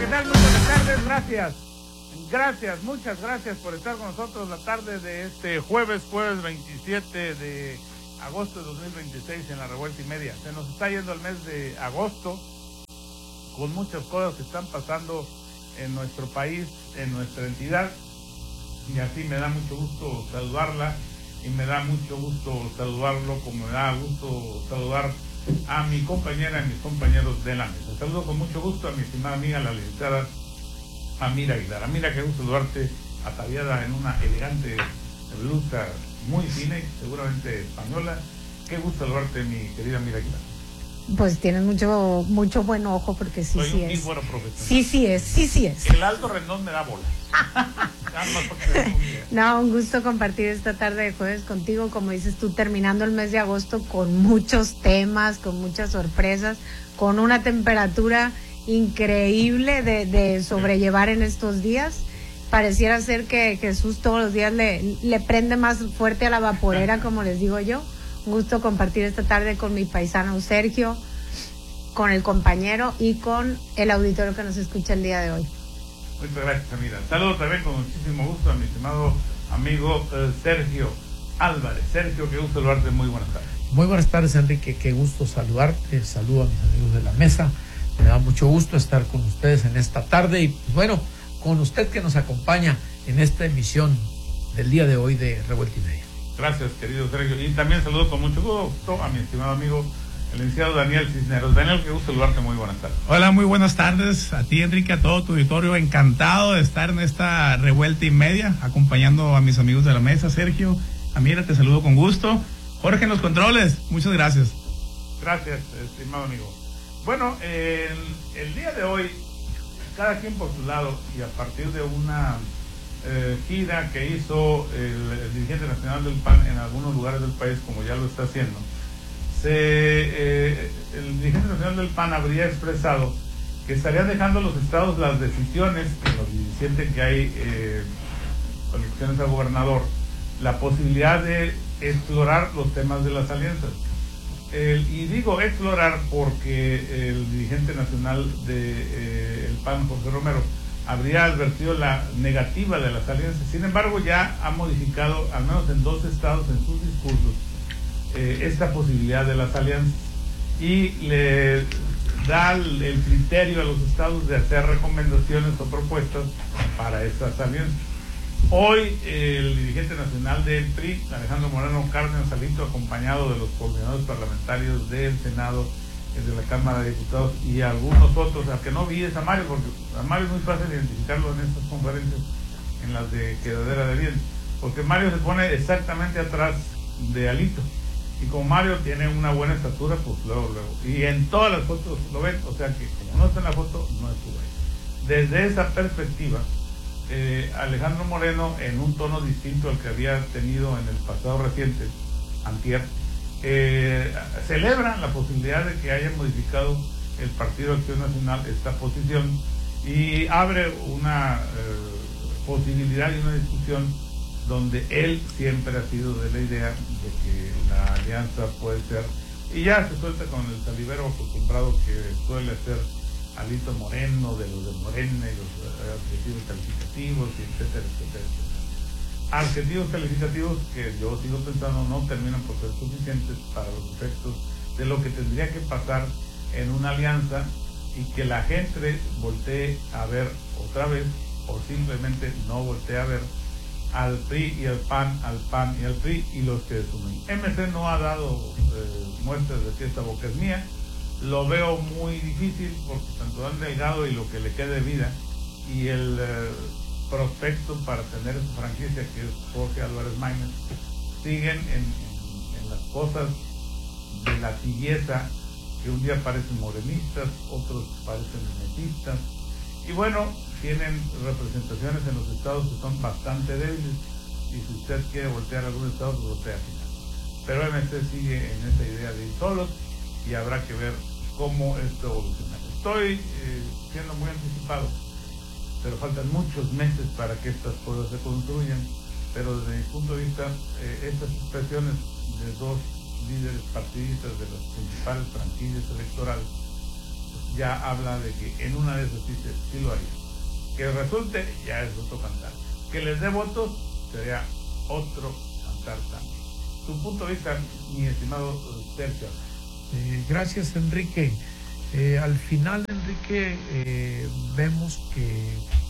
¿qué tal? Muy buenas tardes, gracias, muchas gracias por estar con nosotros la tarde de este jueves 27 de agosto de 2026 en la Revuelta y Media. Se nos está yendo el mes de agosto con muchas cosas que están pasando en nuestro país, en nuestra entidad, y así me da mucho gusto saludarla y me da mucho gusto saludarlo, como me da gusto saludar a mi compañera y mis compañeros de la mesa. Saludo con mucho gusto a mi estimada amiga, la licenciada Amira Aguilar. Amira, qué gusto saludarte, ataviada en una elegante blusa muy fina y seguramente española. Qué gusto saludarte, mi querida Amira Aguilar. Pues tienes mucho buen ojo, porque sí, soy sí un es. bueno profesional. Sí es. El Aldo Rendón me da bola. No, un gusto compartir esta tarde de jueves contigo, como dices tú, terminando el mes de agosto con muchos temas, con muchas sorpresas, con una temperatura increíble de sobrellevar en estos días. Pareciera ser que Jesús todos los días le prende más fuerte a la vaporera, como les digo yo. Un gusto compartir esta tarde con mi paisano Sergio, con el compañero y con el auditorio que nos escucha el día de hoy. Muchas gracias, Amira. Saludo también con muchísimo gusto a mi estimado amigo Sergio Álvarez. Sergio, qué gusto saludarte, muy buenas tardes. Muy buenas tardes, Enrique, qué gusto saludarte. Saludo a mis amigos de la mesa. Me da mucho gusto estar con ustedes en esta tarde y, pues, bueno, con usted que nos acompaña en esta emisión del día de hoy de Revuelta y Media. Gracias, querido Sergio. Y también saludo con mucho gusto a mi estimado amigo, el licenciado Daniel Cisneros. Daniel, qué gusto saludarte, muy buenas tardes. Hola, muy buenas tardes a ti, Enrique, a todo tu auditorio. Encantado de estar en esta Revuelta y Media, acompañando a mis amigos de la mesa. Sergio, Amira, te saludo con gusto. Jorge en los controles, muchas gracias. Gracias, estimado amigo. Bueno, el día de hoy, cada quien por su lado, y a partir de una gira que hizo el dirigente nacional del PAN en algunos lugares del país, como ya lo está haciendo, el dirigente nacional del PAN habría expresado que estarían dejando a los estados las decisiones, en los 17 que hay con elecciones a gobernador, la posibilidad de explorar los temas de las alianzas. Y digo explorar porque el dirigente nacional del PAN, José Romero, habría advertido la negativa de las alianzas. Sin embargo, ya ha modificado, al menos en 2 estados, en sus discursos, esta posibilidad de las alianzas, y le da el criterio a los estados de hacer recomendaciones o propuestas para estas alianzas. Hoy el dirigente nacional del PRI, Alejandro Moreno Cárdenas Alito, acompañado de los coordinadores parlamentarios del Senado, de la Cámara de Diputados y algunos otros, al que no vi es a Mario, porque a Mario es muy fácil identificarlo en estas conferencias, en las de Quedadera de Bien, porque Mario se pone exactamente atrás de Alito, y como Mario tiene una buena estatura, pues luego, y en todas las fotos lo ven, o sea que como no está en la foto, no estuvo ahí. Desde esa perspectiva, Alejandro Moreno, en un tono distinto al que había tenido en el pasado reciente, antier, celebra la posibilidad de que haya modificado el Partido Acción Nacional esta posición, y abre una posibilidad y una discusión donde él siempre ha sido de la idea de que la alianza puede ser, y ya se suelta con el salivero acostumbrado que suele hacer Alito Moreno, de los de Morena, y los adjetivos calificativos, y etcétera, etcétera, etcétera. Adjetivos calificativos que yo sigo pensando no terminan por ser suficientes para los efectos de lo que tendría que pasar en una alianza, y que la gente voltee a ver otra vez, o simplemente no voltee a ver al PRI y al PAN y al PRI y los que sumen. MC no ha dado muestras de que esta boca es mía. Lo veo muy difícil, porque tanto Dan Delgado y lo que le quede de vida, y el prospecto para tener su franquicia, que es Jorge Álvarez Maínez, siguen en las cosas de la tibieza, que un día parecen morenistas, otros parecen metistas, y bueno, tienen representaciones en los estados que son bastante débiles, y si usted quiere voltear a algún estado, pues voltea al final. Pero MC sigue en esa idea de ir solos, y habrá que ver cómo esto evoluciona. Estoy siendo muy anticipado, pero faltan muchos meses para que estas cosas se construyan, pero desde mi punto de vista, estas expresiones de 2 líderes partidistas de las principales franquicias electorales, pues ya habla de que en una de esas sí lo haría. Que resulte, ya es otro cantar. Que les dé votos, sería otro cantar también. Tu punto de vista, mi estimado Sergio. Gracias, Enrique. Al final, Enrique, vemos que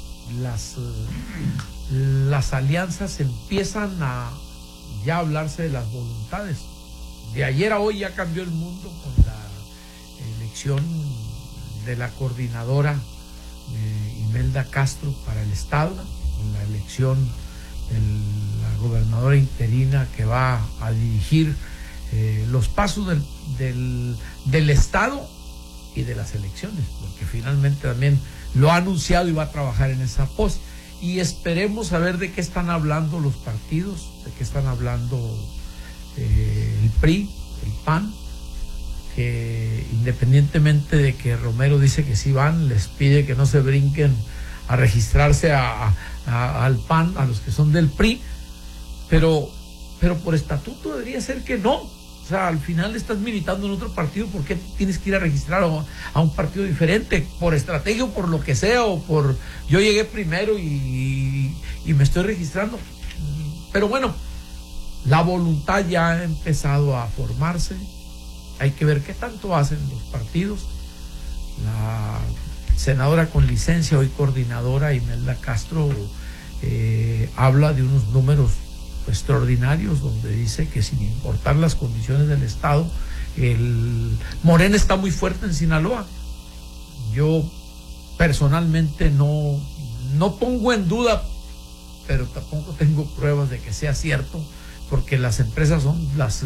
las alianzas empiezan a ya hablarse de las voluntades. De ayer a hoy ya cambió el mundo con la elección de la coordinadora Imelda Castro para el Estado, con la elección de la gobernadora interina que va a dirigir los pasos del Estado y de las elecciones, porque finalmente también lo ha anunciado y va a trabajar en esa pos. Y esperemos a ver de qué están hablando los partidos, de qué están hablando el PRI, el PAN, que independientemente de que Romero dice que sí van, les pide que no se brinquen a registrarse al PAN, a los que son del PRI, pero por estatuto debería ser que no. O sea, al final estás militando en otro partido, ¿por qué tienes que ir a registrar a un partido diferente? Por estrategia o por lo que sea, o por yo llegué primero y me estoy registrando. Pero bueno, la voluntad ya ha empezado a formarse. Hay que ver qué tanto hacen los partidos. La senadora con licencia, hoy coordinadora, Imelda Castro, habla de unos números extraordinarios, donde dice que sin importar las condiciones del Estado, Morena está muy fuerte en Sinaloa. Yo personalmente no pongo en duda, pero tampoco tengo pruebas de que sea cierto, porque las empresas son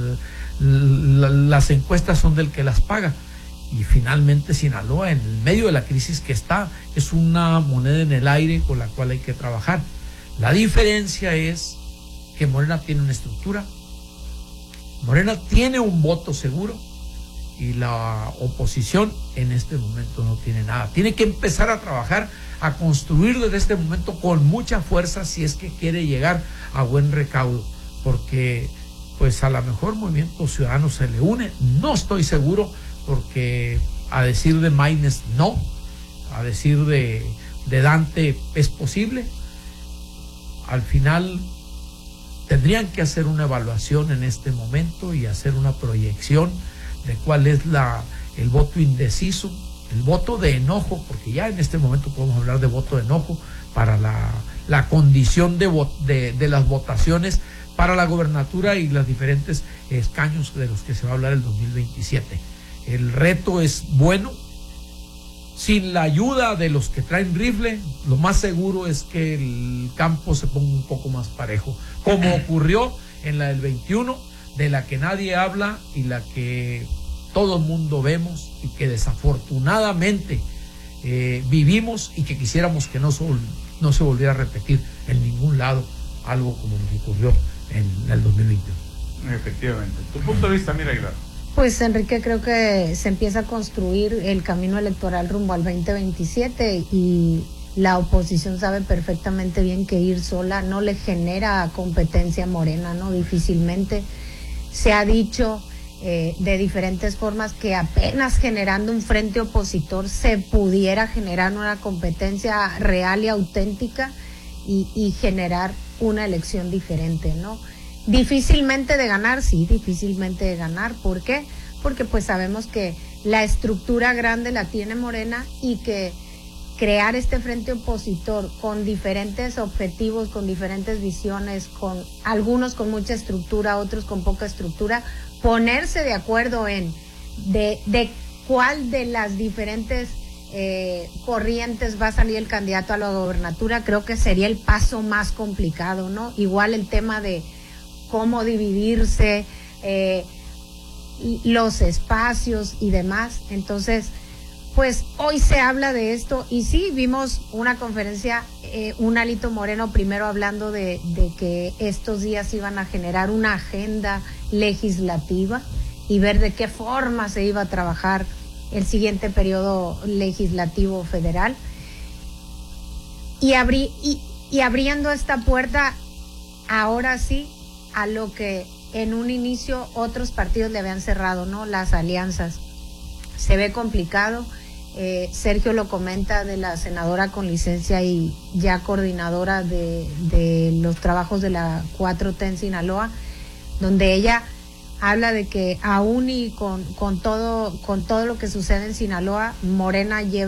las encuestas son del que las paga, y finalmente Sinaloa, en el medio de la crisis que está, es una moneda en el aire con la cual hay que trabajar. La diferencia es que Morena tiene una estructura, Morena tiene un voto seguro, y la oposición en este momento no tiene nada. Tiene que empezar a trabajar, a construir desde este momento con mucha fuerza, si es que quiere llegar a buen recaudo, porque pues a lo mejor Movimiento Ciudadano se le une, no estoy seguro, porque a decir de Maynes no, a decir de Dante es posible. Al final tendrían que hacer una evaluación en este momento y hacer una proyección de cuál es el voto indeciso, el voto de enojo, porque ya en este momento podemos hablar de voto de enojo para la condición de las votaciones para la gobernatura y los diferentes escaños de los que se va a hablar el 2027. El reto es bueno. Sin la ayuda de los que traen rifle, lo más seguro es que el campo se ponga un poco más parejo, como ocurrió en la del 21, de la que nadie habla y la que todo el mundo vemos, y que desafortunadamente vivimos, y que quisiéramos que no se volviera a repetir en ningún lado algo como lo que ocurrió en el 2021. Efectivamente. Tu punto de vista, mira, Aguilar. Pues Enrique, creo que se empieza a construir el camino electoral rumbo al 2027, y la oposición sabe perfectamente bien que ir sola no le genera competencia a Morena, ¿no? Difícilmente. Se ha dicho de diferentes formas que apenas generando un frente opositor se pudiera generar una competencia real y auténtica y generar una elección diferente, ¿no? Difícilmente de ganar, sí, difícilmente de ganar. ¿Por qué? Porque pues sabemos que la estructura grande la tiene Morena, y que crear este frente opositor con diferentes objetivos, con diferentes visiones, con algunos con mucha estructura, otros con poca estructura, ponerse de acuerdo en de cuál de las diferentes corrientes va a salir el candidato a la gobernatura, creo que sería el paso más complicado, ¿no? Igual el tema de cómo dividirse, los espacios y demás. Entonces, pues hoy se habla de esto, y sí, vimos una conferencia, un Alito Moreno primero hablando de que estos días iban a generar una agenda legislativa y ver de qué forma se iba a trabajar el siguiente periodo legislativo federal, y abriendo esta puerta ahora sí a lo que en un inicio otros partidos le habían cerrado, ¿no? Las alianzas. Se ve complicado. Sergio lo comenta, de la senadora con licencia y ya coordinadora de los trabajos de la 4T en Sinaloa, donde ella habla de que aún y con todo lo que sucede en Sinaloa, Morena lleva